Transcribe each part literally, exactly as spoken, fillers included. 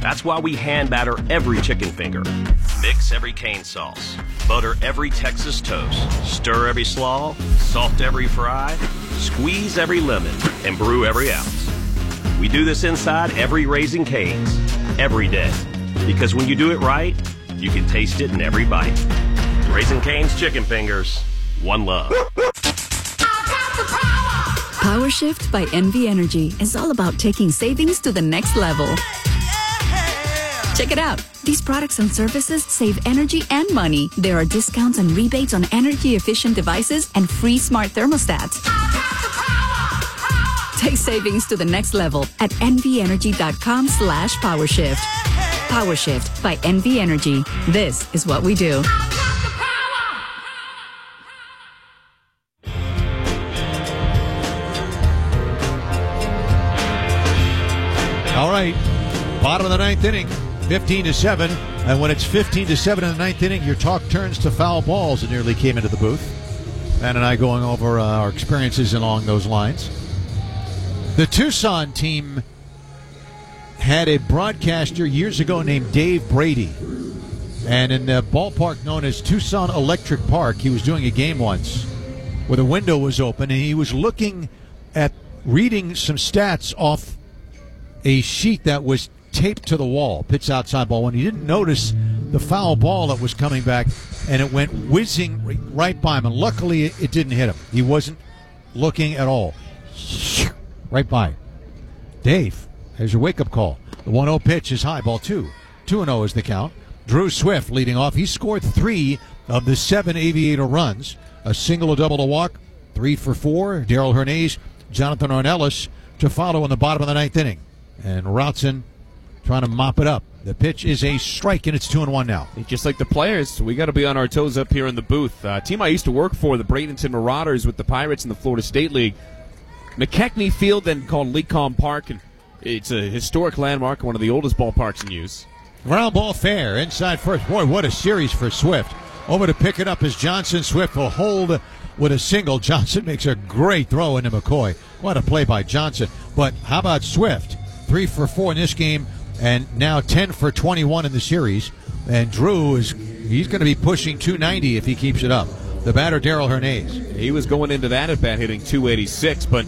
That's why we hand batter every chicken finger, mix every cane sauce, butter every Texas toast, stir every slaw, salt every fry, squeeze every lemon, and brew every ounce. We do this inside every Raising Cane's, every day. Because when you do it right, you can taste it in every bite. Raising Cane's Chicken Fingers, one love. Power Shift by N V Energy is all about taking savings to the next level. Check it out. These products and services save energy and money. There are discounts and rebates on energy-efficient devices and free smart thermostats. Take savings to the next level at nvenergy.com slash PowerShift. PowerShift by N V Energy. This is what we do. All right, bottom of the ninth inning, fifteen to seven, and when it's fifteen to seven in the ninth inning, your talk turns to foul balls. It nearly came into the booth. Matt and I going over uh, our experiences along those lines. The Tucson team had a broadcaster years ago named Dave Brady, and in the ballpark known as Tucson Electric Park, he was doing a game once where the window was open, and he was looking at reading some stats off a sheet that was taped to the wall, pitch outside ball, when he didn't notice the foul ball that was coming back, and it went whizzing right by him. And luckily, it didn't hit him. He wasn't looking at all. Right by. Dave, there's your wake-up call. The one oh pitch is high, ball two. two and oh is the count. Drew Swift leading off. He scored three of the seven Aviator runs. A single, a double, a walk. Three for four. Darrell Hernandez, Jonathan Ornelas to follow in the bottom of the ninth inning. And Routson trying to mop it up. The pitch is a strike, and it's two and one now. Just like the players, we got to be on our toes up here in the booth. Uh, team I used to work for, the Bradenton Marauders, with the Pirates in the Florida State League. McKechnie Field, then called Lecom Park, and it's a historic landmark, one of the oldest ballparks in use. Ground ball fair, inside first. Boy, what a series for Swift. Over to pick it up is Johnson. Swift will hold with a single. Johnson makes a great throw into McCoy. What a play by Johnson. But how about Swift? Three for four in this game, and now ten for twenty-one in the series. And Drew is he's going to be pushing two ninety if he keeps it up. The batter, Darrell Hernandez. He was going into that at bat hitting two eighty-six, but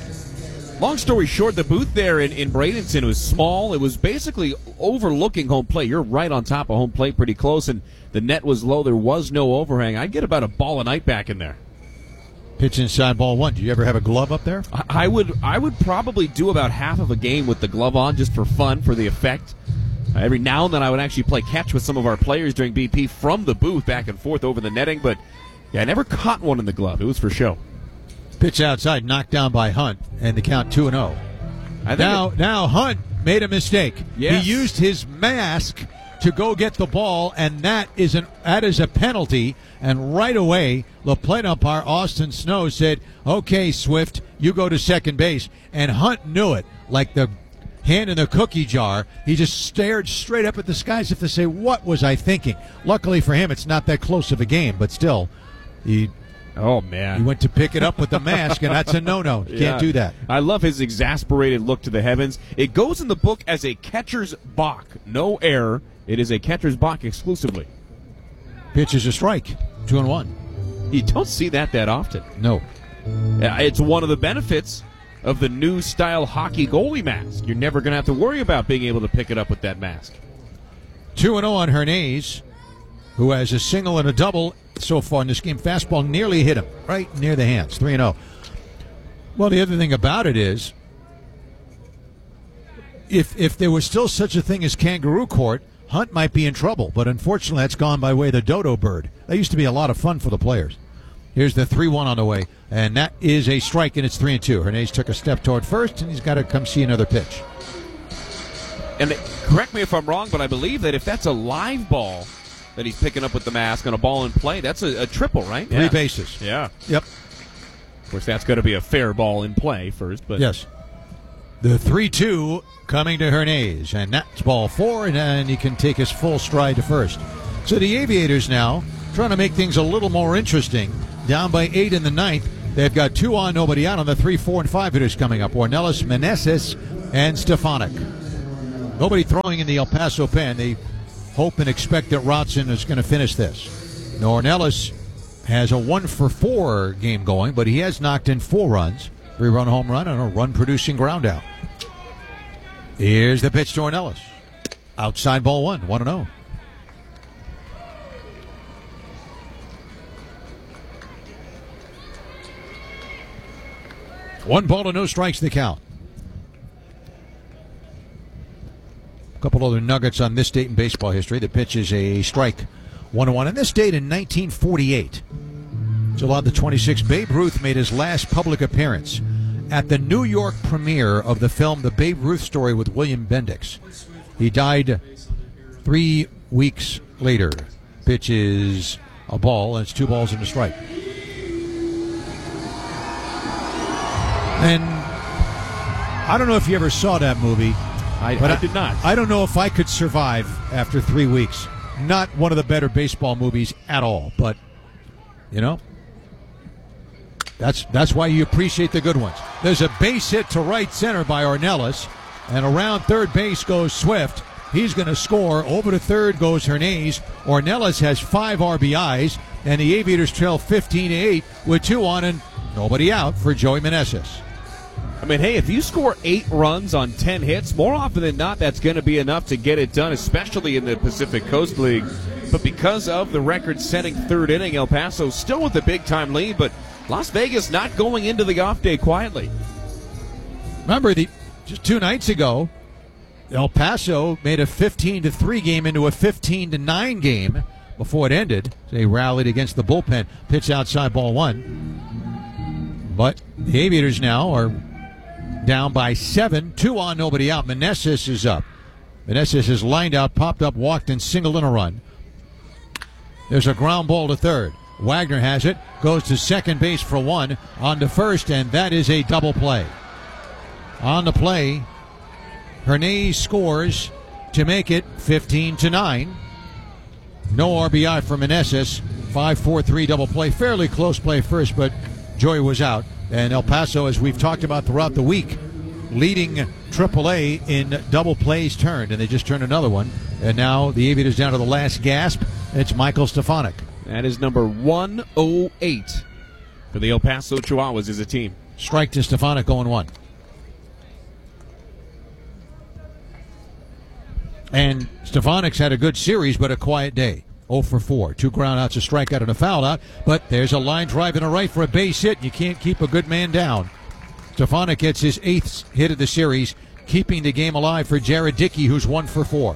long story short, the booth there in, in Bradenton was small. It was basically overlooking home plate. You're right on top of home plate pretty close, and the net was low. There was no overhang. I'd get about a ball a night back in there. Pitch inside, ball one. Do you ever have a glove up there? I would I would probably do about half of a game with the glove on just for fun, for the effect. Uh, every now and then I would actually play catch with some of our players during B P from the booth back and forth over the netting, but yeah, I never caught one in the glove. It was for show. Pitch outside, knocked down by Hunt, and the count two and oh. Now, it, now Hunt made a mistake. Yes. He used his mask to go get the ball, and that is an that is a penalty. And right away, the plate umpire, Austin Snow, said, okay, Swift, you go to second base. And Hunt knew it, like the hand in the cookie jar. He just stared straight up at the sky as if to say, what was I thinking? Luckily for him, it's not that close of a game, but still, he... Oh, man. He went to pick it up with the mask, and that's a no-no. You yeah. can't do that. I love his exasperated look to the heavens. It goes in the book as a catcher's balk. No error. It is a catcher's balk exclusively. Pitch is a strike. Two and one. You don't see that that often. No. It's one of the benefits of the new style hockey goalie mask. You're never going to have to worry about being able to pick it up with that mask. two and oh on Hernandez, who has a single and a double so far in this game. Fastball nearly hit him right near the hands. three and oh. Well, the other thing about it is, if if there was still such a thing as kangaroo court, Hunt might be in trouble, but unfortunately that's gone by way of the dodo bird. That used to be a lot of fun for the players. Here's the three one on the way, and that is a strike, and it's three and two. Hernandez took a step toward first, and he's got to come see another pitch. And correct me if I'm wrong, but I believe that if that's a live ball that he's picking up with the mask on a ball in play, that's a, a triple, right? Three yeah. bases. Yeah. Yep. Of course, that's going to be a fair ball in play first, but yes. The three two coming to Hernandez, and that's ball four, and then he can take his full stride to first. So the Aviators now trying to make things a little more interesting. Down by eight in the ninth. They've got two on, nobody out on the three, four, and five hitters coming up. Ornelas, Meneses, and Stefanik. Nobody throwing in the El Paso pen. They hope and expect that Rotson is going to finish this. Now, Ornelas has a one for four game going, but he has knocked in four runs. Three-run home run and a run-producing ground out. Here's the pitch to Ornelas. Outside ball one, one and oh. One ball to no strikes the count. A couple other nuggets on this date in baseball history. The pitch is a strike, one and one. And this date in nineteen forty-eight, July the twenty-sixth, Babe Ruth made his last public appearance at the New York premiere of the film The Babe Ruth Story with William Bendix. He died three weeks later. Pitch is a ball, and it's two balls and a strike. And I don't know if you ever saw that movie. I, but I did not. I don't know if I could survive after three weeks. Not one of the better baseball movies at all, but, you know, that's that's why you appreciate the good ones. There's a base hit to right center by Ornelas, and around third base goes Swift. He's going to score. Over to third goes Hernandez. Ornelas has five R B Is, and the Aviators trail fifteen to eight with two on and nobody out for Joey Meneses. I mean, hey, if you score eight runs on ten hits, more often than not, that's going to be enough to get it done, especially in the Pacific Coast League. But because of the record-setting third inning, El Paso still with a big-time lead, but Las Vegas not going into the off day quietly. Remember, the just two nights ago, El Paso made a fifteen to three game into a fifteen to nine game before it ended. They rallied against the bullpen. Pitch outside ball one. But the Aviators now are down by seven. Two on, nobody out. Meneses is up. Meneses is lined out, popped up, walked, and singled in a run. There's a ground ball to third. Wagner has it, goes to second base for one, on to first, and that is a double play. On the play, Hernandez scores to make it fifteen to nine. No R B I for Meneses. five four three double play. Fairly close play first, but Joey was out. And El Paso, as we've talked about throughout the week, leading triple A in double plays turned, and they just turned another one. And now the Aviators down to the last gasp. It's Michael Stefanik. That is number one oh eight for the El Paso Chihuahuas as a team. Strike to Stefanik, going one. And Stefanik's had a good series, but a quiet day. oh for four. Two groundouts, a strikeout, and a foul out. But there's a line drive and a right for a base hit. You can't keep a good man down. Stefanik gets his eighth hit of the series, keeping the game alive for Jared Dickey, who's one for four.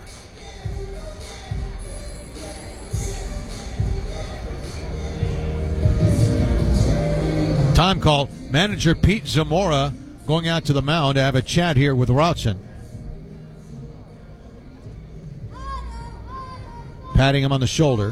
Time call. Manager Pete Zamora going out to the mound to have a chat here with Rotson. Patting him on the shoulder.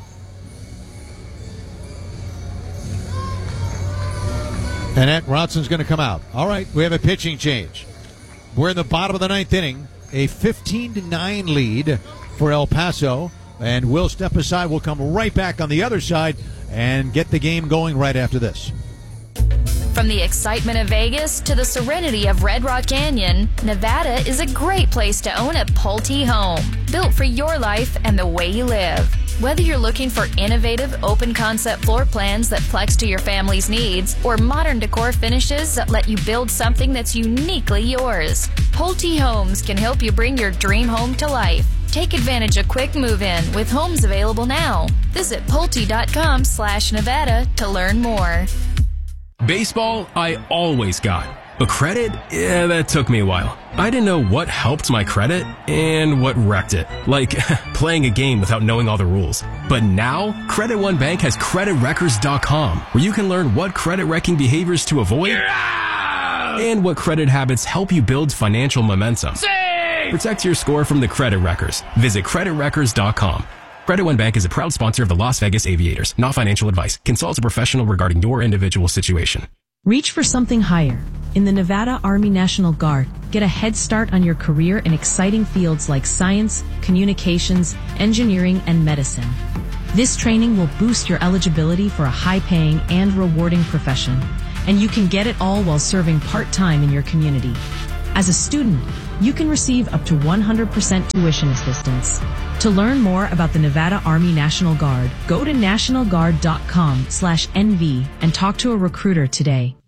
And that Rotson's going to come out. All right, we have a pitching change. We're in the bottom of the ninth inning. A fifteen to nine lead for El Paso. And we'll step aside. We'll come right back on the other side and get the game going right after this. From the excitement of Vegas to the serenity of Red Rock Canyon, Nevada is a great place to own a Pulte home, built for your life and the way you live. Whether you're looking for innovative, open-concept floor plans that flex to your family's needs, or modern decor finishes that let you build something that's uniquely yours, Pulte Homes can help you bring your dream home to life. Take advantage of quick move-in with homes available now. Visit Pulte.com slash Nevada to learn more. Baseball, I always got. But credit, yeah, that took me a while. I didn't know what helped my credit and what wrecked it. Like playing a game without knowing all the rules. But now, Credit One Bank has Credit Wreckers dot com, where you can learn what credit wrecking behaviors to avoid yeah! and what credit habits help you build financial momentum. Save! Protect your score from the Credit Wreckers. Visit Credit Wreckers dot com. Credit One Bank is a proud sponsor of the Las Vegas Aviators. Not financial advice. Consult a professional regarding your individual situation. Reach for something higher. In the Nevada Army National Guard, get a head start on your career in exciting fields like science, communications, engineering, and medicine. This training will boost your eligibility for a high-paying and rewarding profession, and you can get it all while serving part-time in your community. As a student, you can receive up to one hundred percent tuition assistance. To learn more about the Nevada Army National Guard, go to national guard dot com slash N V and talk to a recruiter today.